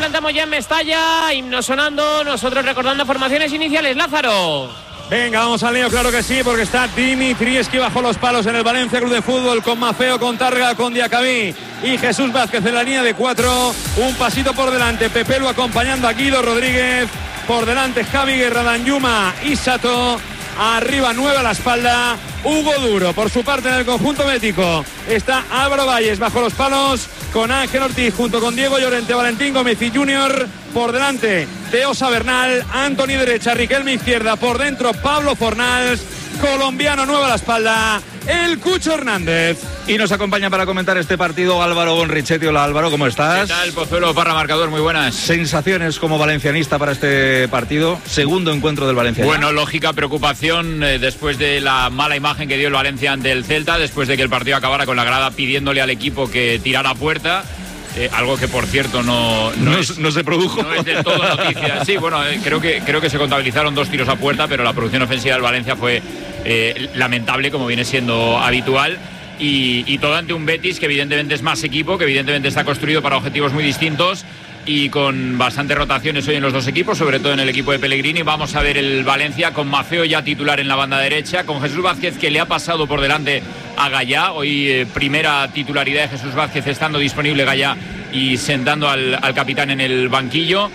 plantamos ya en Mestalla, himno sonando, nosotros recordando formaciones iniciales. Lázaro. Venga, vamos al lío, claro que sí, porque está Dimitrievski bajo los palos en el Valencia Club de Fútbol, con Mafeo, con Tárrega, con Diacabí y Jesús Vázquez en la línea de 4. Un pasito por delante, Pepelu acompañando a Guido Rodríguez. Por delante Javi Guerra, Danjuma y Sato. Arriba 9 a la espalda, Hugo Duro. Por su parte en el conjunto bético está Álvaro Valles bajo los palos, con Ángel Ortiz junto con Diego Llorente, Valentín Gómez y Junior. Por delante Teo Sabernal, Antoni derecha, Riquelme izquierda. Por dentro Pablo Fornals, colombiano 9 a la espalda, el Cucho Hernández. Y nos acompaña para comentar este partido Álvaro Bonrichetti. Hola Álvaro, ¿cómo estás? ¿Qué tal, Pozuelo Parra, marcador? Muy buenas. Sensaciones como valencianista para este partido, segundo encuentro del Valencia. Bueno, lógica preocupación después de la mala imagen que dio el Valencia ante el Celta, después de que el partido acabara con la grada pidiéndole al equipo que tirara a puerta. Algo que, por cierto, no se produjo. No es del todo noticia. Sí, bueno, creo que se contabilizaron 2 tiros a puerta, pero la producción ofensiva del Valencia fue lamentable, como viene siendo habitual. Y todo ante un Betis que evidentemente es más equipo, que evidentemente está construido para objetivos muy distintos y con bastantes rotaciones hoy en los dos equipos, sobre todo en el equipo de Pellegrini. Vamos a ver el Valencia con Mafeo ya titular en la banda derecha, con Jesús Vázquez, que le ha pasado por delante a Gallá. Hoy primera titularidad de Jesús Vázquez, estando disponible Gallá y sentando al capitán en el banquillo.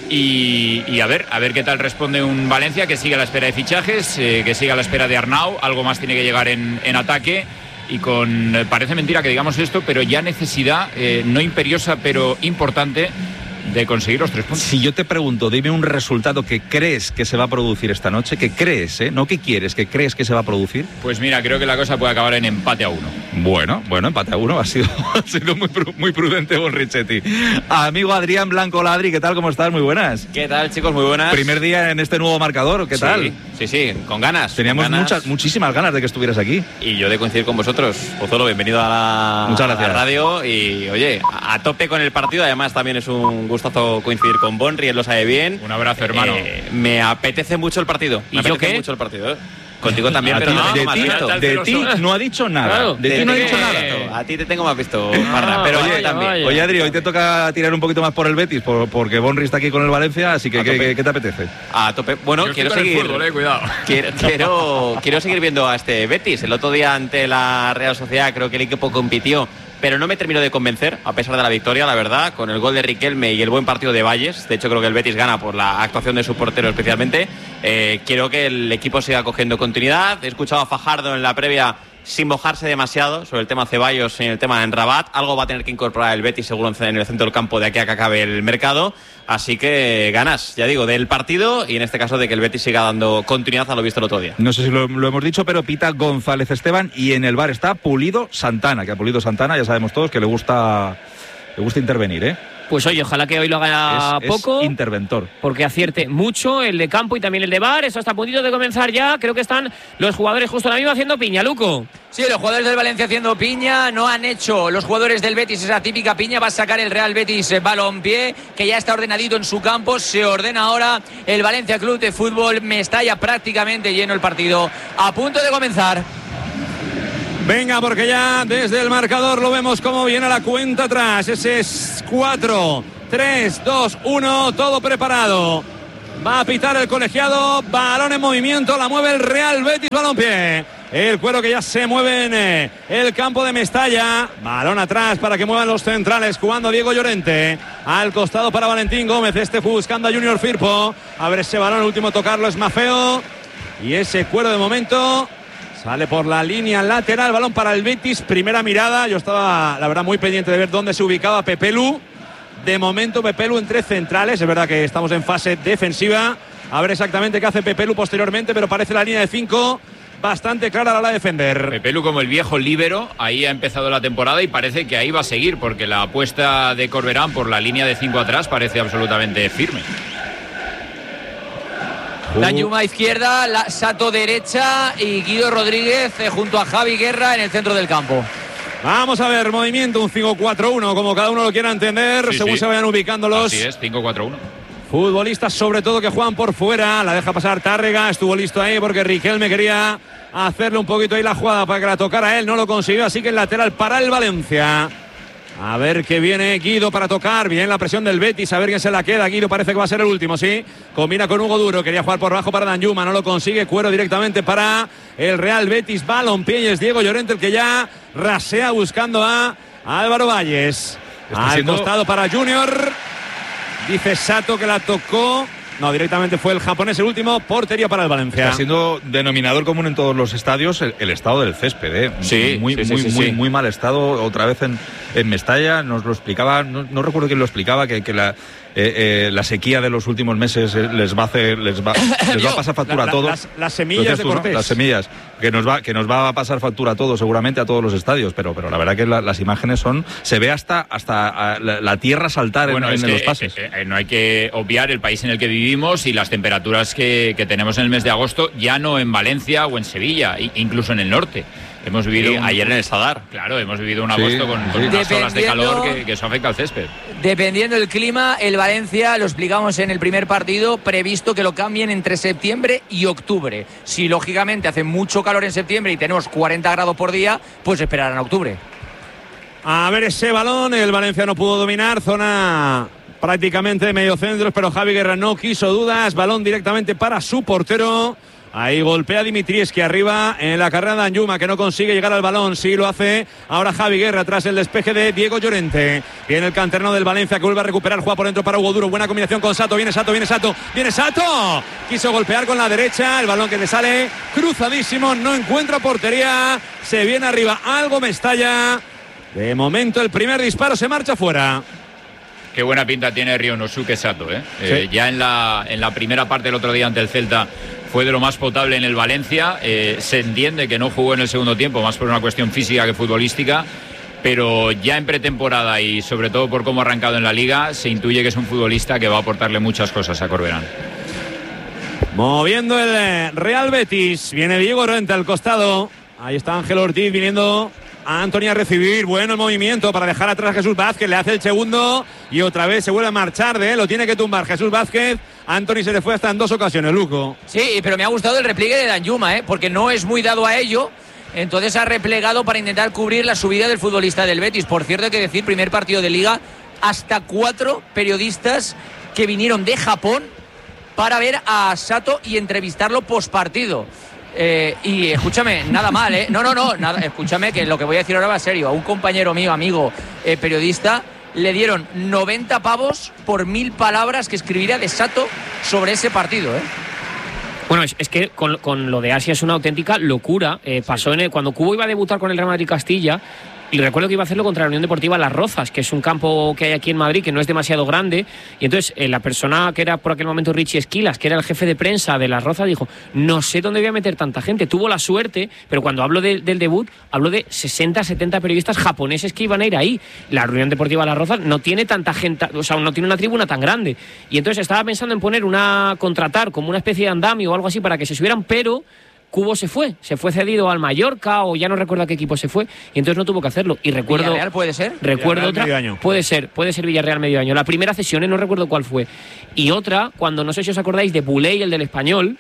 Y a ver qué tal responde un Valencia que sigue a la espera de fichajes, que sigue a la espera de Arnau. Algo más tiene que llegar en ataque. Y parece mentira que digamos esto, pero ya necesidad, no imperiosa, pero importante, de conseguir los 3 puntos. Si yo te pregunto, dime un resultado que crees que se va a producir esta noche, que crees, no que quieres, que crees que se va a producir. Pues mira, creo que la cosa puede acabar en empate a 1. Bueno, empate a 1 ha sido muy prudente Bonrichetti. Amigo Adrián Blanco Ladri, ¿qué tal? ¿Cómo estás? Muy buenas. ¿Qué tal, chicos? Muy buenas. Primer día en este nuevo marcador, ¿qué tal? Sí, con ganas. Teníamos muchísimas ganas de que estuvieras aquí. Y yo de coincidir con vosotros. Pozuelo, bienvenido a la radio. Y oye, a tope con el partido. Además, también es un gustazo coincidir con Bonri, él lo sabe bien. Un abrazo, hermano. Me apetece mucho el partido. ¿Y yo qué? Mucho el partido. Contigo también, pero de ti no ha dicho nada. Claro, de ti no ha dicho nada. A ti te tengo más visto, Parra, pero oye, también. Oye, Adri, hoy te toca tirar un poquito más por el Betis, porque Bonri está aquí con el Valencia, así que ¿qué te apetece? A tope. Bueno, quiero seguir. Fútbol, cuidado. Quiero seguir viendo a este Betis. El otro día ante la Real Sociedad creo que el equipo compitió, pero no me terminó de convencer, a pesar de la victoria, la verdad, con el gol de Riquelme y el buen partido de Valles. De hecho, creo que el Betis gana por la actuación de su portero especialmente. Quiero que el equipo siga cogiendo continuidad. He escuchado a Fajardo en la previa sin mojarse demasiado sobre el tema Ceballos y el tema en Rabat. Algo va a tener que incorporar el Betis seguro en el centro del campo de aquí a que acabe el mercado. Así que ganas, ya digo, del partido y en este caso de que el Betis siga dando continuidad a lo visto el otro día. No sé si lo hemos dicho, pero pita González Esteban y en el bar está Pulido Santana, que a Pulido Santana ya sabemos todos que le gusta intervenir, Pues oye, ojalá que hoy lo haga poco. Es interventor. Porque acierte mucho el de campo y también el de bar. Eso está a puntito de comenzar ya. Creo que están los jugadores justo ahora mismo haciendo piña, Luco. Sí, los jugadores del Valencia haciendo piña. No han hecho los jugadores del Betis esa típica piña. Va a sacar el Real Betis balompié, que ya está ordenadito en su campo. Se ordena ahora el Valencia Club de Fútbol. Mestalla prácticamente lleno el partido. A punto de comenzar. Venga, porque ya desde el marcador lo vemos como viene la cuenta atrás. Ese es 4, 3, 2, 1, todo preparado. Va a pitar el colegiado, balón en movimiento, la mueve el Real Betis Balompié. El Cuero que ya se mueve en el campo de Mestalla. Balón atrás para que muevan los centrales, jugando Diego Llorente. Al costado para Valentín Gómez, buscando a Junior Firpo. A ver ese balón, el último tocarlo es Mafeo. Y ese Cuero de momento sale por la línea lateral, balón para el Betis. Primera mirada, yo estaba la verdad muy pendiente de ver dónde se ubicaba Pepelu. De momento Pepelu en 3 centrales, es verdad que estamos en fase defensiva. A ver exactamente qué hace Pepelu posteriormente, pero parece la línea de 5 bastante clara a la hora de defender. Pepelu como el viejo líbero, ahí ha empezado la temporada y parece que ahí va a seguir, porque la apuesta de Corberán por la línea de 5 atrás parece absolutamente firme. Danjuma izquierda, Sato derecha y Guido Rodríguez junto a Javi Guerra en el centro del campo. Vamos a ver, movimiento, un 5-4-1, como cada uno lo quiera entender, según se vayan ubicando los... Así es, 5-4-1. Futbolistas sobre todo que juegan por fuera. La deja pasar Tárrega, estuvo listo ahí porque Riquelme quería hacerle un poquito ahí la jugada para que la tocara él, no lo consiguió, así que el lateral para el Valencia. A ver qué viene Guido para tocar. Bien la presión del Betis. A ver quién se la queda. Guido parece que va a ser el último, sí. Combina con Hugo Duro. Quería jugar por bajo para Danjuma. No lo consigue. Cuero directamente para el Real Betis. Balompié y es Diego Llorente el que ya rasea buscando a Álvaro Valles. Al costado para Junior. Dice Sato que la tocó. No, directamente fue el japonés el último. Portería para el Valencia. Está siendo denominador común en todos los estadios el estado del césped, ¿eh? Sí, muy mal estado. Otra vez en Mestalla nos lo explicaba, no recuerdo quién lo explicaba, que la sequía de los últimos meses les va a pasar factura a todos. Las semillas de Cortés. ¿No? Las semillas, que nos va a pasar factura a todos, seguramente a todos los estadios, pero la verdad que las imágenes se ve hasta la tierra saltar en los pases. No hay que obviar el país en el que vivimos y las temperaturas que tenemos en el mes de agosto, ya no en Valencia o en Sevilla, incluso en el norte. Hemos vivido ayer en el Sadar. Claro, hemos vivido un agosto con unas olas de calor que eso afecta al césped. Dependiendo del clima, el Valencia, lo explicamos en el primer partido, previsto que lo cambien entre septiembre y octubre. Si lógicamente hace mucho calor en septiembre y tenemos 40 grados por día, pues esperarán a octubre. A ver ese balón, el Valencia no pudo dominar, zona prácticamente de mediocentros, pero Javi Guerra no quiso dudas, balón directamente para su portero. Ahí golpea Dimitrievski arriba en la carrera de Danjuma, que no consigue llegar al balón. Sí lo hace ahora Javi Guerra tras el despeje de Diego Llorente. Viene el canterano del Valencia que vuelve a recuperar. Juega por dentro para Hugo Duro. Buena combinación con Sato. Viene Sato. Quiso golpear con la derecha. El balón que le sale cruzadísimo. No encuentra portería. Se viene arriba algo Mestalla. De momento el primer disparo se marcha fuera. Qué buena pinta tiene Ryonosuke Sato, ¿eh? Sí. Ya en la primera parte del otro día ante el Celta fue de lo más potable en el Valencia. Se entiende que no jugó en el segundo tiempo, más por una cuestión física que futbolística, pero ya en pretemporada y sobre todo por cómo ha arrancado en la Liga, se intuye que es un futbolista que va a aportarle muchas cosas a Corberán. Moviendo el Real Betis, viene Diego Llorente al costado. Ahí está Ángel Ortiz viniendo a Antony a recibir. Bueno el movimiento para dejar atrás a Jesús Vázquez. Le hace el segundo y otra vez se vuelve a marchar lo tiene que tumbar Jesús Vázquez. Antony se le fue hasta en 2 ocasiones, Luco. Sí, pero me ha gustado el repliegue de Danjuma, porque no es muy dado a ello. Entonces ha replegado para intentar cubrir la subida del futbolista del Betis. Por cierto, hay que decir, primer partido de Liga, hasta 4 periodistas que vinieron de Japón para ver a Sato y entrevistarlo postpartido. Y escúchame, nada mal, nada, escúchame que lo que voy a decir ahora va serio. A un compañero mío, amigo, periodista, le dieron 90 pavos por 1000 palabras que escribiría de Sato sobre ese partido, Bueno, es que con lo de Asia es una auténtica locura. Pasó cuando Cubo iba a debutar con el Real Madrid Castilla. Y recuerdo que iba a hacerlo contra la Unión Deportiva Las Rozas, que es un campo que hay aquí en Madrid, que no es demasiado grande. Y entonces la persona que era por aquel momento Richie Esquilas, que era el jefe de prensa de Las Rozas, dijo, no sé dónde voy a meter tanta gente. Tuvo la suerte, pero cuando hablo del debut, hablo de 60, 70 periodistas japoneses que iban a ir ahí. La Unión Deportiva Las Rozas no tiene tanta gente, o sea, no tiene una tribuna tan grande. Y entonces estaba pensando en contratar como una especie de andamio o algo así para que se subieran, pero Cubo se fue cedido al Mallorca o ya no recuerdo a qué equipo se fue y entonces no tuvo que hacerlo. Y recuerdo, ¿Villarreal puede ser? Recuerdo Villarreal otra, medio año. puede ser Villarreal medio año. La primera cesión, no recuerdo cuál fue. Y otra, cuando no sé si os acordáis de Buley, el del Español,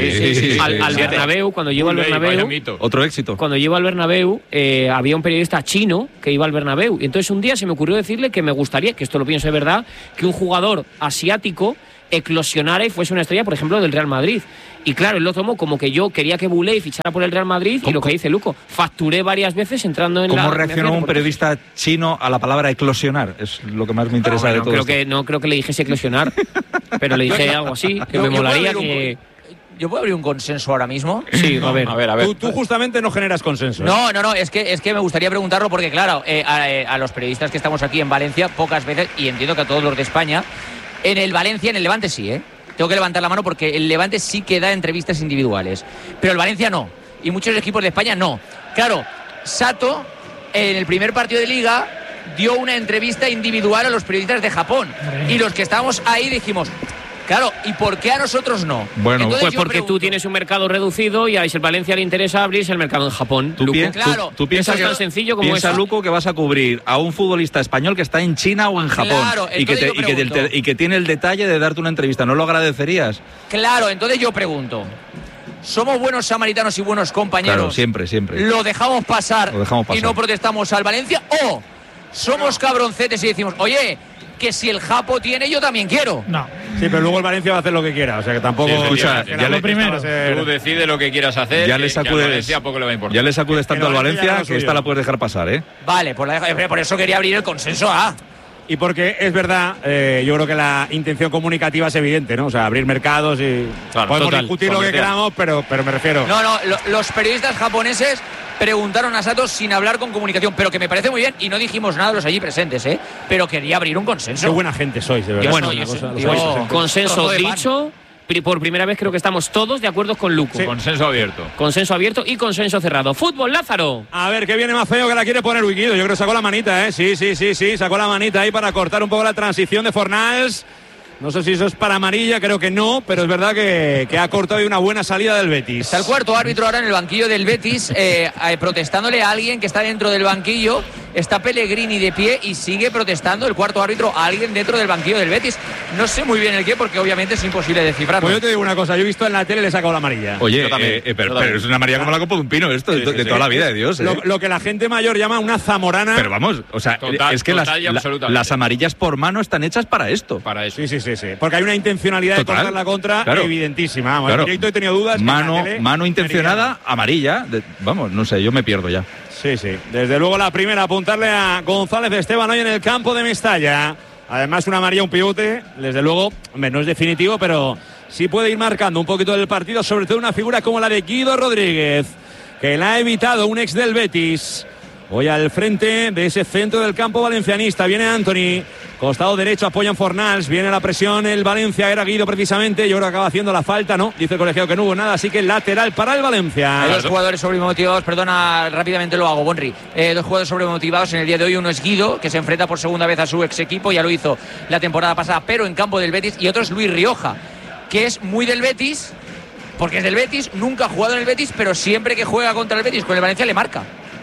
al Bernabéu, cuando llego al Bernabéu, otro éxito. Cuando llego al Bernabéu, había un periodista chino que iba al Bernabéu y entonces un día se me ocurrió decirle que me gustaría, que esto lo pienso de verdad, que un jugador asiático eclosionara y fuese una estrella, por ejemplo, del Real Madrid. Y claro, él lo tomó como que yo quería que Buley fichara por el Real Madrid y lo que dice Luco, facturé varias veces entrando en ¿Cómo reaccionó un periodista chino a la palabra eclosionar? Es lo que más me interesa de todo esto. No creo que le dijese eclosionar, pero le dije algo así, que me molaría que... ¿Yo puedo abrir un consenso ahora mismo? Sí, a ver. Tú justamente no generas consenso. No, es que me gustaría preguntarlo porque, claro, a los periodistas que estamos aquí en Valencia, pocas veces, y entiendo que a todos los de España, en el Valencia, en el Levante sí, Tengo que levantar la mano porque el Levante sí que da entrevistas individuales, pero el Valencia no, y muchos equipos de España no. Claro, Sato, en el primer partido de Liga, dio una entrevista individual a los periodistas de Japón, y los que estábamos ahí dijimos... Claro, ¿y por qué a nosotros no? Bueno, entonces pues porque tú tienes un mercado reducido y a el Valencia le interesa abrirse el mercado en Japón. Tú piensas tan sencillo como piensa, eso. Luco, que vas a cubrir a un futbolista español que está en China o en Japón, claro, y que tiene el detalle de darte una entrevista. ¿No lo agradecerías? Claro, entonces yo pregunto, ¿somos buenos samaritanos y buenos compañeros? Claro, siempre. ¿Lo dejamos pasar y no protestamos al Valencia? ¿O somos cabroncetes y decimos, oye, que si el Japo tiene, yo también quiero. No. Sí, pero luego el Valencia va a hacer lo que quiera, o sea que tampoco... Sí, escucha, ya ya lo primero. Tú decides lo que quieras hacer. Ya le que al sacudes, Valencia poco le va a importar. ya le sacudes tanto al Valencia ya Valencia lo que esta suyo. la puedes dejar pasar, ¿eh? Vale, por eso quería abrir el consenso A. Y porque es verdad, yo creo que la intención comunicativa es evidente, ¿no? O sea, abrir mercados y... Claro, podemos total, discutir lo que comercial. queramos, pero me refiero... No, los periodistas japoneses preguntaron a Sato sin hablar con comunicación, pero que me parece muy bien, y no dijimos nada los allí presentes, pero quería abrir un consenso. Qué buena gente sois, de verdad. Bueno, Una cosa- lo yo- sois, ¿eh? Consenso Trozo de pan. dicho. Por primera vez creo que estamos todos de acuerdo con Luco. Consenso abierto. Consenso abierto y consenso cerrado. Fútbol, Lázaro. A ver, que viene más feo que la quiere poner Wikido. Yo creo que sacó la manita, ¿eh? Sí, sacó la manita ahí para cortar un poco la transición de Fornals. No sé si eso es para amarilla, creo que no, pero es verdad que ha cortado ahí una buena salida del Betis. Está el cuarto árbitro ahora en el banquillo del Betis, protestándole a alguien que está dentro del banquillo. Está Pellegrini de pie y sigue protestando el cuarto árbitro a alguien dentro del banquillo del Betis. No sé muy bien el qué, porque obviamente es imposible descifrarlo. Pues yo te digo una cosa, yo he visto en la tele le he sacado la amarilla. Oye, Yo también, pero yo también. es una María como la copa de un pino, esto, de toda la vida de Dios. ¿eh? Lo que la gente mayor llama una zamorana. Pero vamos, o sea, Total, es que total y absolutamente. las amarillas por mano están hechas para esto. Para eso. Sí. Porque hay una intencionalidad Total, de cortar la contra claro. evidentísima. Vamos, Claro. en directo he tenido dudas. en la tele, Mano intencionada, amarilla. Vamos, no sé, yo me pierdo ya. Sí. Desde luego la primera, apuntarle a González Esteban hoy en el campo de Mestalla. Además, una amarilla, un pivote. Desde luego, hombre, no es definitivo, pero sí puede ir marcando un poquito del partido, sobre todo una figura como la de Guido Rodríguez, que la ha evitado un ex del Betis. Hoy al frente de ese centro del campo valencianista. Viene Anthony, costado derecho, apoyan Fornals. Viene la presión, el Valencia, era Guido precisamente. Yo creo que acaba haciendo la falta, ¿no? Dice el colegiado que no hubo nada, así que lateral para el Valencia. Hay dos jugadores sobremotivados, perdona, rápidamente lo hago, Bonri. Dos jugadores sobremotivados en el día de hoy. Uno es Guido, que se enfrenta por segunda vez a su ex equipo, ya lo hizo la temporada pasada, pero en campo del Betis. Y otro es Luis Rioja, que es muy del Betis, porque es del Betis, nunca ha jugado en el Betis, pero siempre que juega contra el Betis con el Valencia le marca.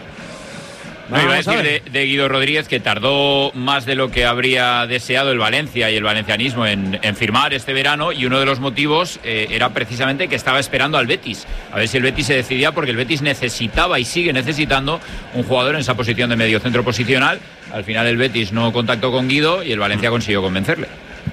No, iba a Vamos a decir de Guido Rodríguez que tardó más de lo que habría deseado el Valencia y el valencianismo en firmar este verano, y uno de los motivos era precisamente que estaba esperando al Betis, a ver si el Betis se decidía, porque el Betis necesitaba y sigue necesitando un jugador en esa posición de medio centro posicional. Al final el Betis no contactó con Guido y el Valencia consiguió convencerle.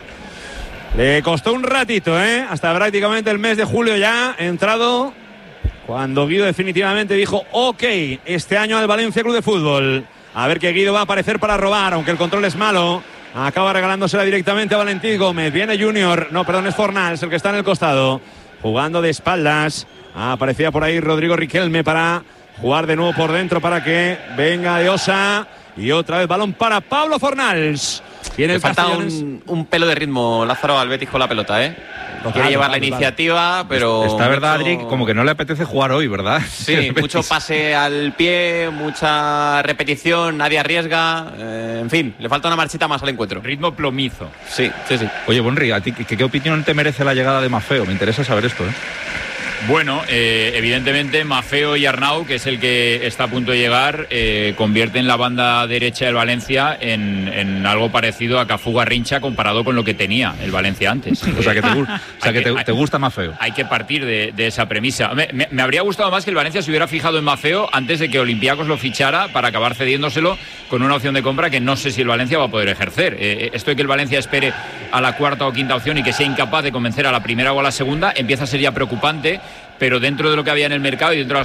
Le costó un ratito, hasta prácticamente el mes de julio ya entrado, cuando Guido definitivamente dijo ok, este año al Valencia Club de Fútbol. A ver que Guido va a aparecer para robar, aunque el control es malo. Acaba regalándosela directamente a Valentín Gómez. Viene Junior, no, perdón, es Fornals el que está en el costado, jugando de espaldas. Aparecía por ahí Rodrigo Riquelme para jugar de nuevo por dentro, para que venga de Osa. Y otra vez balón para Pablo Fornals. Tiene Le el falta Castellanos. un pelo de ritmo, Lázaro, al Betis con la pelota, Quiere llevar la iniciativa, pero... Está verdad, mucho- Adri, como que no le apetece jugar hoy, ¿verdad? Sí, El mucho Betis. pase al pie, mucha repetición, nadie arriesga. En fin, le falta una marchita más al encuentro. Ritmo plomizo. Sí. Oye, Bonri, ¿a ti qué opinión te merece la llegada de Maffeo? Me interesa saber esto, ¿eh? Bueno, evidentemente Maffeo y Arnau, que es el que está a punto de llegar, convierten la banda derecha del Valencia en algo parecido a Cafú Garrincha comparado con lo que tenía el Valencia antes. O sea, que te gusta Maffeo. Hay que partir de esa premisa. Me habría gustado más que el Valencia se hubiera fijado en Maffeo antes de que Olympiacos lo fichara, para acabar cediéndoselo con una opción de compra que no sé si el Valencia va a poder ejercer. Esto de que el Valencia espere a la cuarta o quinta opción y que sea incapaz de convencer a la primera o a la segunda empieza a ser ya preocupante, pero dentro de lo que había en el mercado y dentro de las